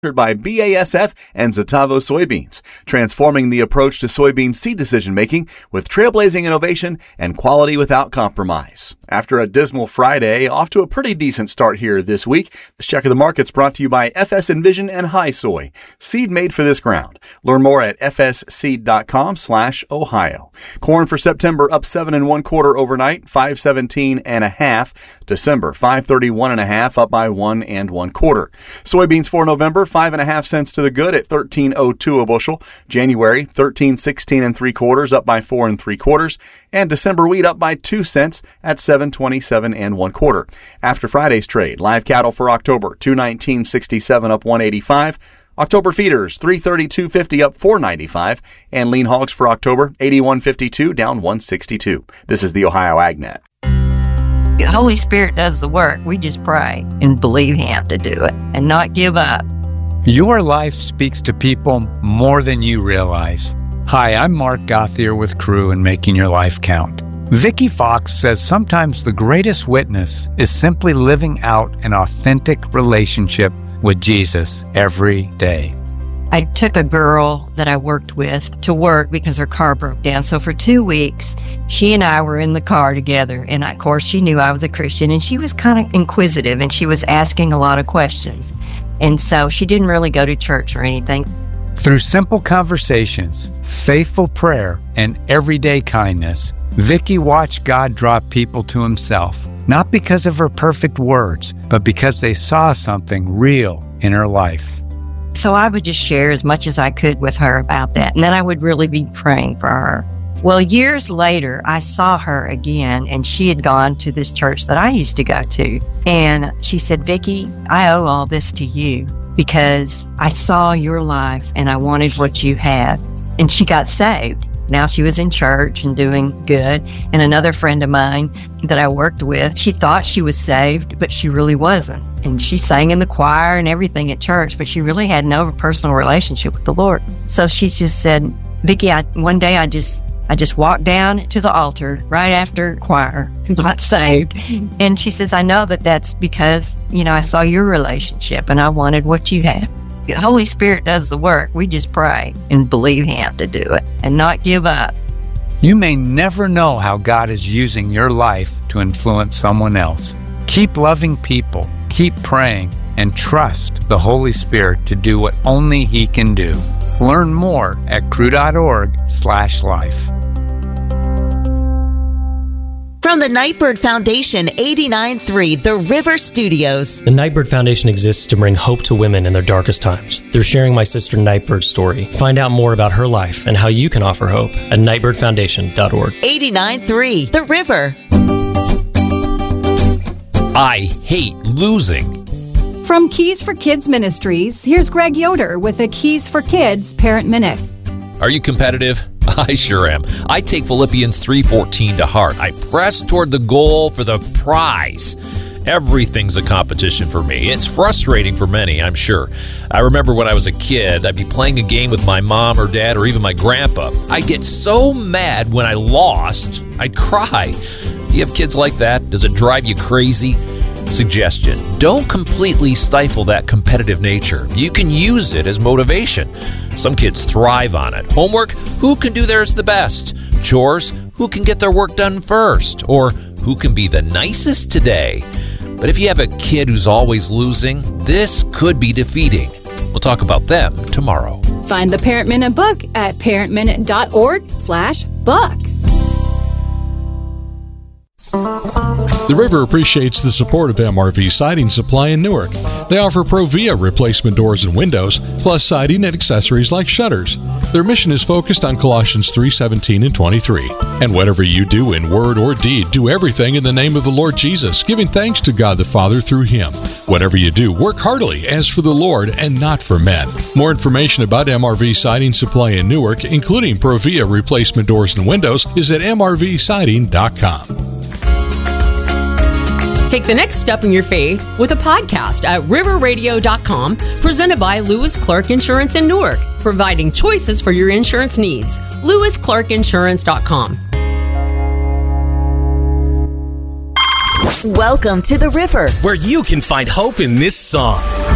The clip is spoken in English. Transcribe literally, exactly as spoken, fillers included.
by B A S F and Zetavo soybeans, transforming the approach to soybean seed decision-making with trailblazing innovation and quality without compromise. After a dismal Friday, off to a pretty decent start here this week. This check of the market's brought to you by F S Envision and High Soy, seed made for this ground. Learn more at f s seed dot com slash ohio. Corn for September up seven and one quarter overnight, five seventeen and a half. December five thirty-one and a half, up by one and one quarter. Soybeans for November, five and a half cents to the good at thirteen oh two a bushel. January thirteen sixteen and three quarters, up by four and three quarters, and December wheat up by two cents at seven twenty-seven and one quarter. After Friday's trade, live cattle for October two nineteen sixty-seven, up one eighty-five. October feeders three thirty-two fifty, up four ninety-five, and lean hogs for October eighty-one fifty-two, down one sixty-two. This is the Ohio AgNet. The Holy Spirit does the work. We just pray and believe Him to do it and not give up. Your life speaks to people more than you realize. Hi, I'm Mark Gothier with Crew and Making Your Life Count. Vicky Fox says sometimes the greatest witness is simply living out an authentic relationship with Jesus every day. I took a girl that I worked with to work because her car broke down. So for two weeks, she and I were in the car together. And of course, she knew I was a Christian and she was kind of inquisitive and she was asking a lot of questions. And so she didn't really go to church or anything. Through simple conversations, faithful prayer, and everyday kindness, Vicky watched God draw people to Himself, not because of her perfect words, but because they saw something real in her life. So I would just share as much as I could with her about that. And then I would really be praying for her. Well, years later, I saw her again, and she had gone to this church that I used to go to. And she said, Vicky, I owe all this to you because I saw your life and I wanted what you had. And she got saved. Now she was in church and doing good. And another friend of mine that I worked with, she thought she was saved, but she really wasn't. And she sang in the choir and everything at church, but she really had no personal relationship with the Lord. So she just said, Vicky, I, one day I just I just walked down to the altar right after choir, got saved. And she says, I know that that's because, you know, I saw your relationship and I wanted what you had. The Holy Spirit does the work. We just pray and believe Him to do it and not give up. You may never know how God is using your life to influence someone else. Keep loving people, keep praying, and trust the Holy Spirit to do what only He can do. Learn more at crew.org slash life. From the Nightbird Foundation, eighty-nine point three The River Studios. The Nightbird Foundation exists to bring hope to women in their darkest times. Through sharing my sister Nightbird's story. Find out more about her life and how you can offer hope at nightbird foundation dot org. eighty-nine point three The River. I hate losing. From Keys for Kids Ministries, here's Greg Yoder with a Keys for Kids Parent Minute. Are you competitive? I sure am. I take Philippians three fourteen to heart. I press toward the goal for the prize. Everything's a competition for me. It's frustrating for many, I'm sure. I remember when I was a kid, I'd be playing a game with my mom or dad or even my grandpa. I'd get so mad when I lost, I'd cry. You have kids like that? Does it drive you crazy? Suggestion: don't completely stifle that competitive nature. You can use it as motivation. Some kids thrive on it. Homework: who can do theirs the best? Chores: who can get their work done first? Or who can be the nicest today? But if you have a kid who's always losing, this could be defeating. We'll talk about them tomorrow. Find the Parent Minute book at parent minute dot org slash book. The River appreciates the support of M R V Siding Supply in Newark. They offer Provia replacement doors and windows, plus siding and accessories like shutters. Their mission is focused on Colossians three seventeen and twenty-three. And whatever you do in word or deed, do everything in the name of the Lord Jesus, giving thanks to God the Father through Him. Whatever you do, work heartily as for the Lord and not for men. More information about M R V Siding Supply in Newark, including Provia replacement doors and windows, is at m r v siding dot com. Take the next step in your faith with a podcast at river radio dot com, presented by Lewis Clark Insurance in Newark, providing choices for your insurance needs. lewis clark insurance dot com. Welcome to The River, where you can find hope in this song.